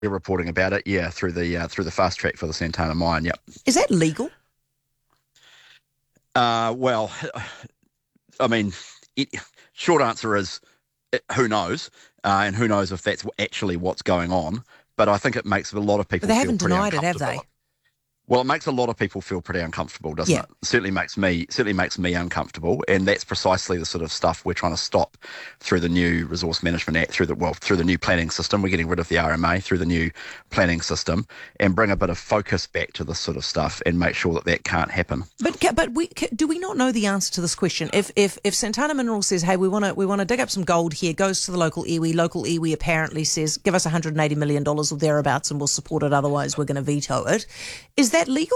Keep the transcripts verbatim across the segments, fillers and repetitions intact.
we're reporting about it, yeah, through the uh, through the fast track for the Santana mine. Yep. Is that legal? Uh, well, I mean, it, short answer is it, who knows, uh, and who knows if that's actually what's going on. But I think it makes a lot of But people they feel haven't pretty denied it, have uncomfortable. they? Well, it makes a lot of people feel pretty uncomfortable, doesn't Yeah. it? Certainly makes me certainly makes me uncomfortable, and that's precisely the sort of stuff we're trying to stop through the new Resource Management Act, through the well, through the new planning system. We're getting rid of the R M A through the new planning system, and bring a bit of focus back to this sort of stuff, and make sure that that can't happen. But but we do we not know the answer to this question? If if if Santana Minerals says, hey, we want to we want to dig up some gold here, goes to the local iwi, local iwi apparently says, give us one hundred eighty million dollars or thereabouts, and we'll support it. Otherwise, we're going to veto it. Is that legal?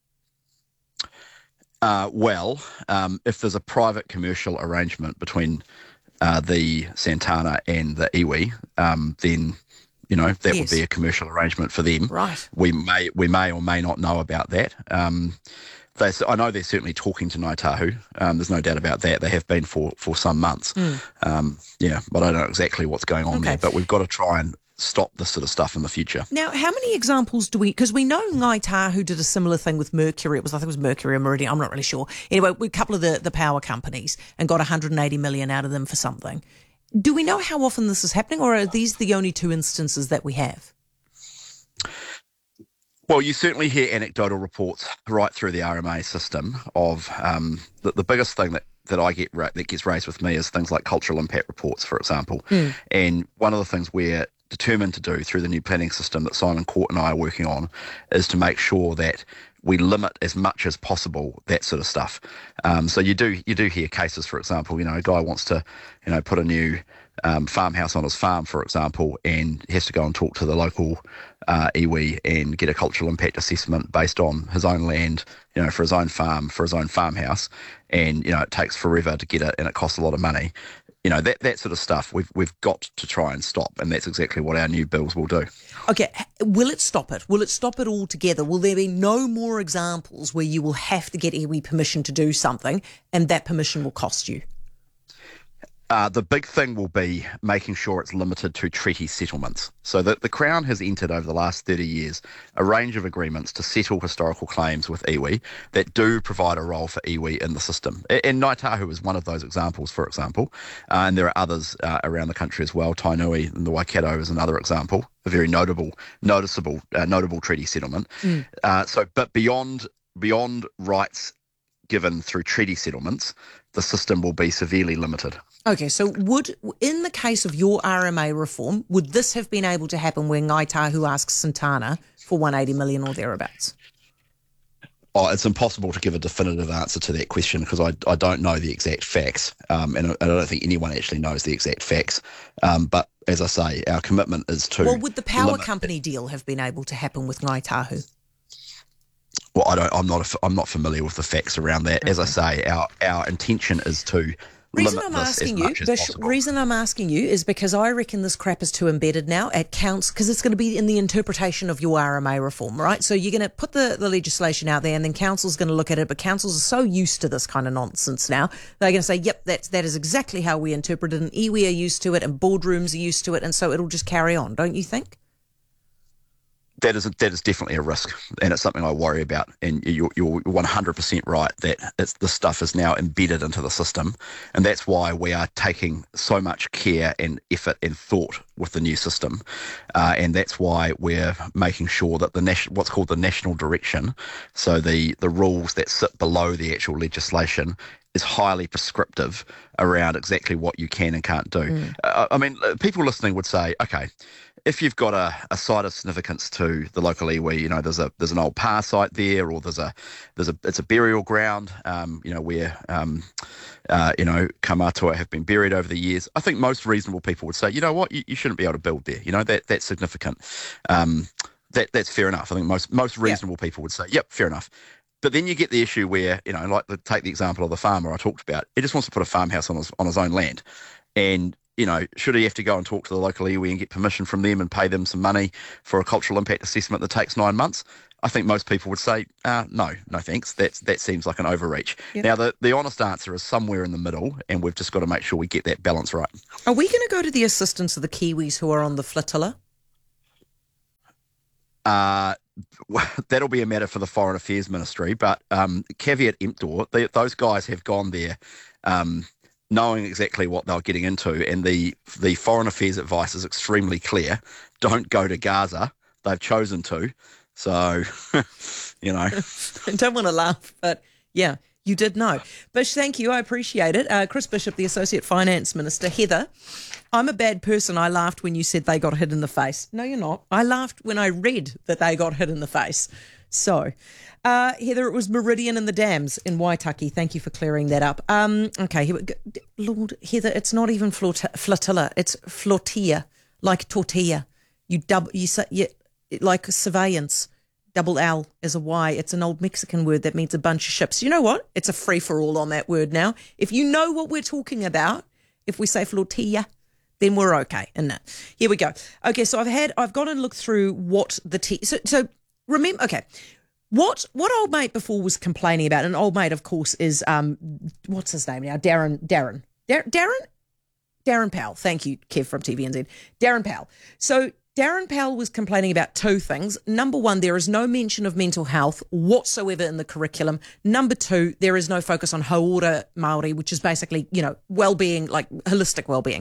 Uh, well, um, if there's a private commercial arrangement between uh, the Santana and the iwi, um, then you know that Yes. would be a commercial arrangement for them. Right. We may we may or may not know about that. Um, they, I know they're certainly talking to Ngāi Tahu. Um, there's no doubt about that. They have been for, for some months. Mm. Um, yeah, but I don't know exactly what's going on Okay. there. But we've got to try and stop this sort of stuff in the future. Now, how many examples do we... Because we know Ngāi Tahu did a similar thing with Mercury. It was, I think it was Mercury or Meridian. I'm not really sure. Anyway, a couple of the, the power companies and got one hundred eighty million out of them for something. Do we know how often this is happening, or are these the only two instances that we have? Well, you certainly hear anecdotal reports right through the R M A system of um, the, the biggest thing that, that I get ra- that gets raised with me is things like cultural impact reports, for example. Mm. And one of the things we're determined to do through the new planning system that Simon Court and I are working on is to make sure that we limit as much as possible that sort of stuff. Um, so you do you do hear cases, for example, you know, a guy wants to, you know, put a new um, farmhouse on his farm, for example, and has to go and talk to the local uh, iwi and get a cultural impact assessment based on his own land, you know, for his own farm, for his own farmhouse, and you know it takes forever to get it, and it costs a lot of money. You know, that, that sort of stuff we've we've got to try and stop, and that's exactly what our new bills will do. Okay, will it stop it? Will it stop it altogether? Will there be no more examples where you will have to get iwi permission to do something, and that permission will cost you? Uh, the big thing will be making sure it's limited to treaty settlements. So that the Crown has entered over the last thirty years a range of agreements to settle historical claims with iwi that do provide a role for iwi in the system. And Ngāi Tahu is one of those examples, for example. Uh, and there are others uh, around the country as well. Tainui and the Waikato is another example, a very notable, noticeable, uh, notable treaty settlement. Mm. Uh, so, but beyond beyond rights given through treaty settlements, the system will be severely limited. Okay, so would, in the case of your R M A reform, would this have been able to happen where Ngāi Tahu asks Santana for one hundred eighty million or thereabouts? Oh, it's impossible to give a definitive answer to that question because I, I don't know the exact facts, um, and I, I don't think anyone actually knows the exact facts. Um, but as I say, our commitment is to... Well, would the power limit company deal have been able to happen with Ngāi Tahu? Well, I don't. I'm not. I'm not familiar with the facts around that. Okay. As I say, our our intention is to reason limit I'm this asking as you, much as Bish, possible. reason I'm asking you is because I reckon this crap is too embedded now at counts because it's going to be in the interpretation of your R M A reform, right? So you're going to put the, the legislation out there, and then council's going to look at it. But councils are so used to this kind of nonsense now, they're going to say, "Yep, that's that is exactly how we interpret it." And iwi are used to it, and boardrooms are used to it, and so it'll just carry on. Don't you think? That is a, that is definitely a risk, and it's something I worry about. And you're, you're one hundred percent right that it's, this stuff is now embedded into the system, and that's why we are taking so much care and effort and thought with the new system, uh, and that's why we're making sure that the nation, what's called the national direction, so the the rules that sit below the actual legislation, is highly prescriptive around exactly what you can and can't do. Mm. Uh, I mean, people listening would say, okay, if you've got a, a site of significance to the local iwi, you know, there's a there's an old power site there, or there's a there's a it's a burial ground, um, you know, where um, uh, you know, kamatua have been buried over the years. I think most reasonable people would say, you know what, you, you shouldn't be able to build there. You know, that that's significant. Um, that that's fair enough. I think most most reasonable yeah. people would say, yep, fair enough. But then you get the issue where, you know, like the, take the example of the farmer I talked about. He just wants to put a farmhouse on his on his own land, and you know, should he have to go and talk to the local iwi and get permission from them and pay them some money for a cultural impact assessment that takes nine months? I think most people would say, uh, no, no thanks. That's, that seems like an overreach. Yep. Now, the, the honest answer is somewhere in the middle, and we've just got to make sure we get that balance right. Are we going to go to the assistance of the Kiwis who are on the flotilla? uh, that'll be a matter for the Foreign Affairs Ministry. But um, caveat emptor, they, those guys have gone there um, knowing exactly what they're getting into, and the the Foreign Affairs advice is extremely clear. Don't go to Gaza. They've chosen to. So, you know. I don't want to laugh, but yeah, you did know. Bish, thank you. I appreciate it. Uh, Chris Bishop, the Associate Finance Minister. Heather, I'm a bad person. I laughed when you said they got hit in the face. No, you're not. I laughed when I read that they got hit in the face. So, uh, Heather, it was Meridian and the Dams in Waitaki. Thank you for clearing that up. Um, okay, here we go. Lord, Heather, it's not even flot- flotilla. It's flotilla, like tortilla. You double, you say, you, like surveillance. Double L is a Y. It's an old Mexican word that means a bunch of ships. You know what? It's a free-for-all on that word now. If you know what we're talking about, if we say flotilla, then we're okay. And that. Here we go. Okay, so I've had, I've gone and looked through what the T. So, so remember, okay, what what old mate before was complaining about? And old mate, of course, is um, what's his name now? Darren, Darren, Dar- Darren, Darren Powell. Thank you, Kev from T V N Z. Darren Powell. So. Darren Powell was complaining about two things. Number one, there is no mention of mental health whatsoever in the curriculum. Number two, there is no focus on haora Māori, which is basically, you know, well-being, like holistic well-being.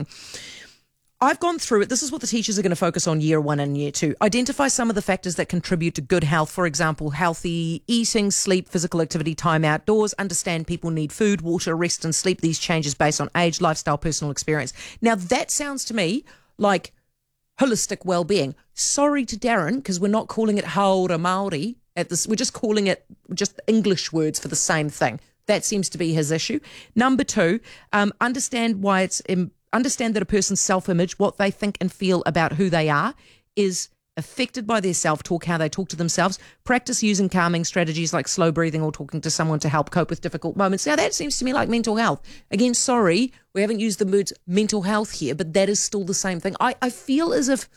I've gone through it. This is what the teachers are going to focus on year one and year two. Identify some of the factors that contribute to good health. For example, healthy eating, sleep, physical activity, time outdoors. Understand people need food, water, rest and sleep. These changes based on age, lifestyle, personal experience. Now, that sounds to me like holistic well-being. Sorry to Darren, because we're not calling it haora Māori at this. We're just calling it just English words for the same thing. That seems to be his issue. Number two, um, understand why it's um, understand that a person's self-image, what they think and feel about who they are, is affected by their self-talk, how they talk to themselves. Practice using calming strategies like slow breathing or talking to someone to help cope with difficult moments. Now, that seems to me like mental health. Again, sorry, we haven't used the words mental health here, but that is still the same thing. I, I feel as if,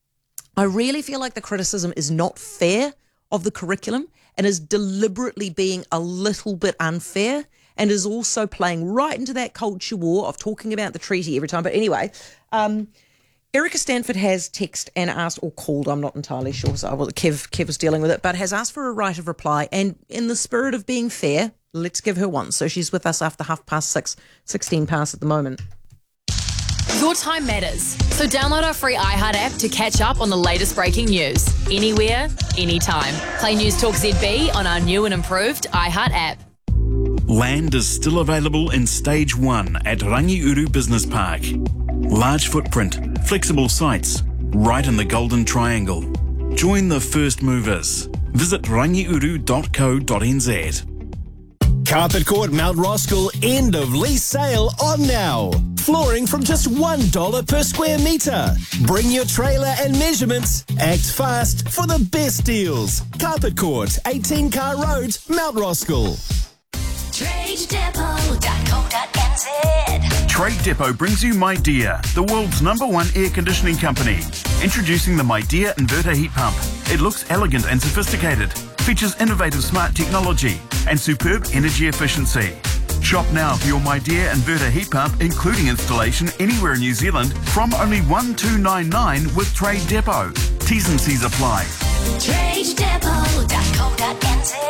I really feel like the criticism is not fair of the curriculum and is deliberately being a little bit unfair and is also playing right into that culture war of talking about the treaty every time. But anyway, um, Erica Stanford has texted and asked, or called, I'm not entirely sure, so well, Kev, Kev was dealing with it, but has asked for a right of reply. And in the spirit of being fair, let's give her one. So she's with us after half past six, sixteen past at the moment. Your time matters. So download our free iHeart app to catch up on the latest breaking news. Anywhere, anytime. Play News Talk Z B on our new and improved iHeart app. Land is still available in Stage one at Rangiuru Business Park. Large footprint, flexible sites, right in the Golden Triangle. Join the first movers. Visit rangiuru dot co dot n z. Carpet Court Mount Roskill end of lease sale on now. Flooring from just one dollar per square metre. Bring your trailer and measurements. Act fast for the best deals. Carpet Court, eighteen Car Road, Mount Roskill. trade depot dot co dot n z. Trade Depot brings you MyDear, the world's number one air conditioning company. Introducing the MyDear inverter heat pump. It looks elegant and sophisticated, features innovative smart technology and superb energy efficiency. Shop now for your MyDear inverter heat pump, including installation anywhere in New Zealand, from only one two nine nine with Trade Depot. T's and C's apply. trade depot dot co dot n z.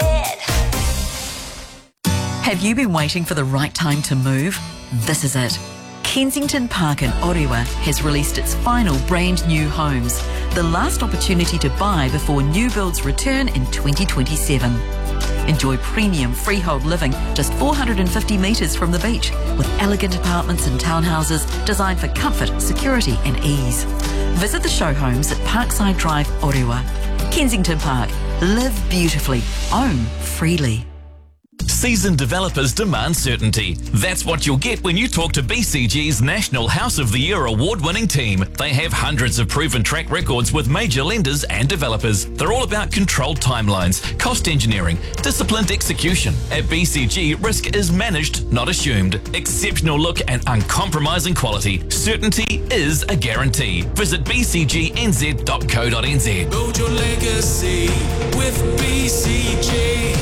Have you been waiting for the right time to move? This is it. Kensington Park in Orewa has released its final brand new homes. The last opportunity to buy before new builds return in twenty twenty-seven. Enjoy premium freehold living just four hundred fifty metres from the beach with elegant apartments and townhouses designed for comfort, security and ease. Visit the show homes at Parkside Drive, Orewa. Kensington Park. Live beautifully. Own freely. Seasoned developers demand certainty. That's what you'll get when you talk to B C G's National House of the Year award-winning team. They have hundreds of proven track records with major lenders and developers. They're all about controlled timelines, cost engineering, disciplined execution. At B C G, risk is managed, not assumed. Exceptional look and uncompromising quality. Certainty is a guarantee. Visit b c g n z dot co dot n z. Build your legacy with B C G.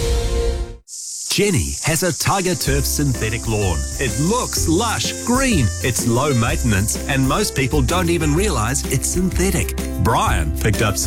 Jenny has a Tiger Turf synthetic lawn. It looks lush, green, it's low maintenance, and most people don't even realise it's synthetic. Brian picked up